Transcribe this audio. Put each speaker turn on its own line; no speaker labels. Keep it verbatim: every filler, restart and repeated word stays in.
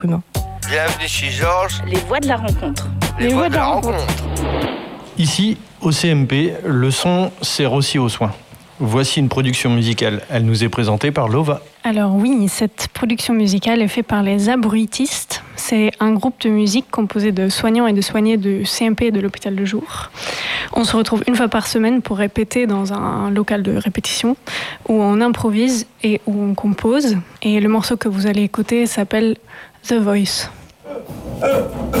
commun.
Bienvenue chez Georges.
Les voix de la rencontre.
Les, Les voix, voix de la, de la rencontre.
rencontre. Ici, au C M P, le son sert aussi aux soins. Voici une production musicale. Elle nous est présentée par Lova.
Alors oui, cette production musicale est faite par les Abruitistes. C'est un groupe de musique composé de soignants et de soignés du C M P et de l'hôpital de jour. On se retrouve une fois par semaine pour répéter dans un local de répétition où on improvise et où on compose. Et le morceau que vous allez écouter s'appelle The Voice.
Euh, euh.